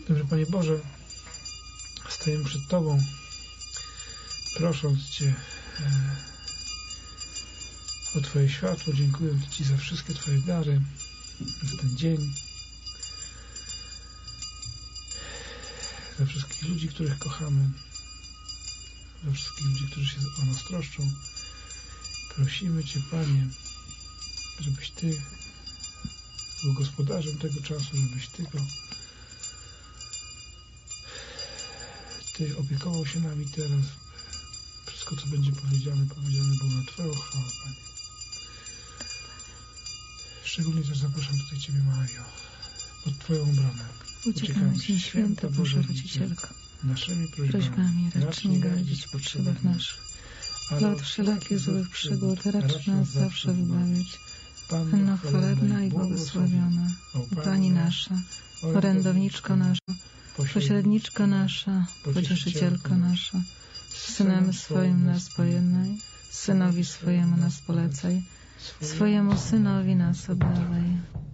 Dobrze, Panie Boże, stajemy przed Tobą, prosząc Cię o Twoje światło, dziękując Ci za wszystkie Twoje dary, za ten dzień, za wszystkich ludzi, których kochamy, za wszystkich ludzi, którzy się o nas troszczą. Prosimy Cię, Panie, żebyś Ty był gospodarzem tego czasu, żebyś Ty opiekował się nami teraz. Wszystko, co będzie powiedziane było na Twoją chwałę, Panie. Szczególnie też zapraszam tutaj Ciebie, Mario, pod Twoją obronę. Uciekamy Ci, święta Boża Rodzicielko. Naszymi prośbami racz nie gardzić w potrzebach naszych, ale od wszelakich złych przygód racz nas zawsze wybawić. Panno chwalebna i błogosławiona, Pani nasza, orędowniczko nasza, pośredniczka nasza, pocieszycielka nasza, z Synem swoim nas pojednaj, Synowi swojemu nas polecaj, swojemu Synowi nas oddawaj.